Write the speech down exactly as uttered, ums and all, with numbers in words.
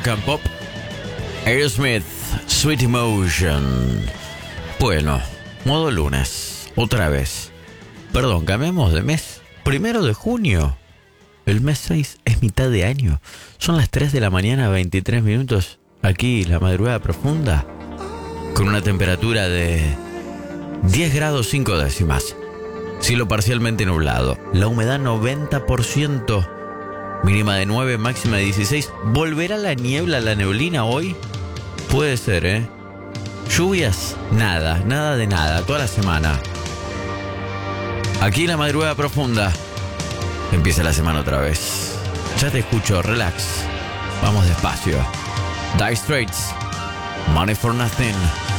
Rock and Pop. Aerosmith, Sweet Emotion. Bueno, modo lunes, otra vez. Perdón, cambiamos de mes. Primero de junio. El mes seis es mitad de año. Son las tres de la mañana, veintitrés minutos. Aquí, la madrugada profunda. Con una temperatura de diez grados cinco décimas. Cielo parcialmente nublado. La humedad noventa por ciento. Mínima de nueve, máxima de dieciséis. ¿Volverá la niebla, la neblina hoy? Puede ser, ¿eh? Lluvias, nada, nada de nada, toda la semana. Aquí la madrugada profunda. Empieza la semana otra vez. Ya te escucho, relax. Vamos despacio. Dire Straits, Money for Nothing.